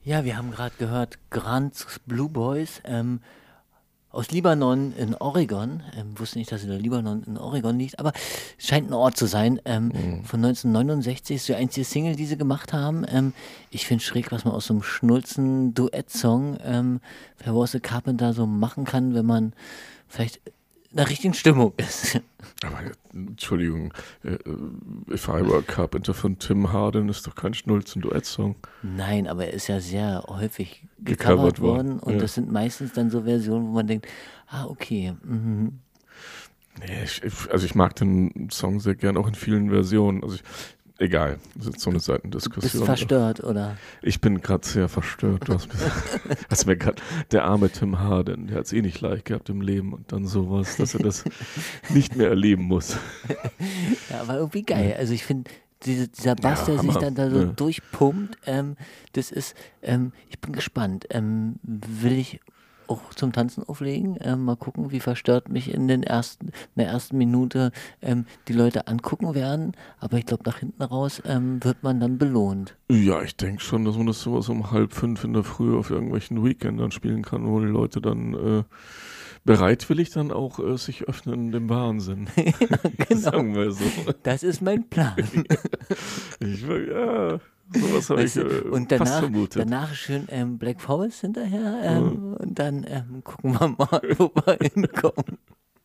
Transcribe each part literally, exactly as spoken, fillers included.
Ja, wir haben gerade gehört, Grants Blue Boys ähm, aus Libanon in Oregon. Ähm, wusste nicht, dass der Libanon in Oregon liegt, aber es scheint ein Ort zu sein. Ähm, Mhm. von neunzehnhundertneunundsechzig ist die einzige Single, die sie gemacht haben. Ähm, ich finde schräg, was man aus so einem schnulzen Duettsong ähm, für Was a Carpenter so machen kann, wenn man vielleicht in der richtigen Stimmung ist. Aber äh, Entschuldigung, äh, äh, If I Were a Carpenter von Tim Hardin ist doch kein Schnulzen-Duett-Song Nein, aber er ist ja sehr häufig gecovert gecovert worden. worden und Ja. das sind meistens dann so Versionen, wo man denkt, ah, okay, mhm. Nee, ich, ich- also ich mag den Song sehr gern, auch in vielen Versionen. Also ich, egal, das ist so eine Du bist Seitendiskussion. verstört, oder? Ich bin gerade sehr verstört. Du hast mir, hast mir gerade, der arme Tim Hardin, der hat es eh nicht leicht gehabt im Leben und dann sowas, dass er das nicht mehr erleben muss. Ja, aber irgendwie Ja, geil. Also ich finde, diese, dieser Bass, ja, der sich Hammer. dann da so Ja. durchpumpt, ähm, das ist, ähm, ich bin gespannt. Ähm, will ich auch zum Tanzen auflegen? Ähm, mal gucken, wie verstört mich in den ersten, in der ersten Minute ähm, die Leute angucken werden. Aber ich glaube, nach hinten raus ähm, wird man dann belohnt. Ja, ich denke schon, dass man das sowas um halb fünf in der Früh auf irgendwelchen Weekendern spielen kann, wo die Leute dann äh, bereitwillig dann auch äh, sich öffnen dem Wahnsinn. Genau, Sagen wir so. das ist mein Plan. Ich, will- ja, sowas habe ich Weißt du, äh, und fast danach, vermutet. danach schön ähm, Black Forest hinterher Äh, ähm, und dann ähm, gucken wir mal, wo wir hinkommen.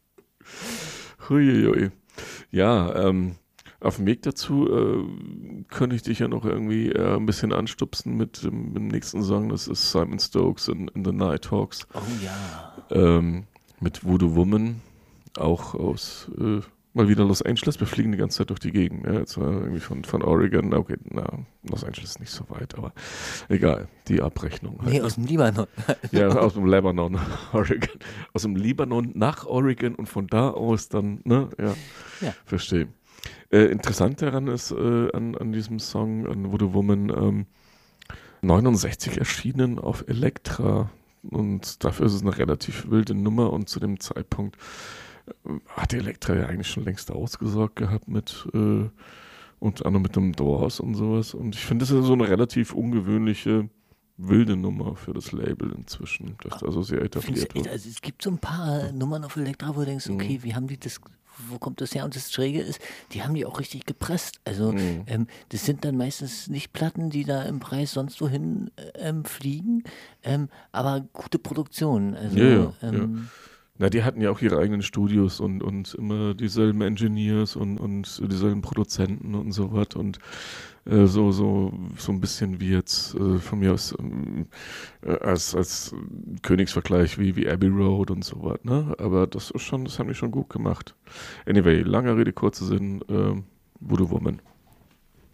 Huiuiui. Ja, ähm, auf dem Weg dazu äh, könnte ich dich ja noch irgendwie äh, ein bisschen anstupsen mit dem, dem nächsten Song. Das ist Simon Stokes in, in The Nighthawks. Oh ja. Ähm, mit Voodoo Woman, auch aus äh, mal wieder Los Angeles. Wir fliegen die ganze Zeit durch die Gegend. Ja, jetzt war irgendwie von, von Oregon. Okay, na, Los Angeles ist nicht so weit, aber egal. Die Abrechnung halt. Nee, Ne? aus dem Libanon. Ja, aus dem Libanon, Oregon. Aus dem Libanon nach Oregon und von da aus dann, ne? Ja, Ja. verstehe. Äh, interessant daran ist, äh, an, an diesem Song, an Voodoo Woman, ähm, neunundsechzig erschienen auf Elektra. Und dafür ist es eine relativ wilde Nummer. Und zu dem Zeitpunkt äh, hat die Elektra ja eigentlich schon längst ausgesorgt gehabt mit, äh, unter anderem mit dem Doors und sowas. Und ich finde, das ist so eine relativ ungewöhnliche, wilde Nummer für das Label inzwischen, das da so sehr Ich finde etabliert echt, wird. also es gibt so ein paar Nummern auf Elektra, wo du denkst, Mhm. okay, wie haben die das, wo kommt das her? Und das Schräge ist, die haben die auch richtig gepresst. Also Mhm. ähm, das sind dann meistens nicht Platten, die da im Preis sonst wohin ähm, fliegen, ähm, aber gute Produktionen. Also Ja, ja, ja. ähm, Na, die hatten ja auch ihre eigenen Studios und, und immer dieselben Engineers und, und dieselben Produzenten und so was und äh, so, so, so ein bisschen wie jetzt äh, von mir aus ähm, äh, als, als Königsvergleich wie, wie Abbey Road und so was, ne? Aber das ist schon, das haben die schon gut gemacht. Anyway, lange Rede, kurzer Sinn, ähm, Voodoo Woman.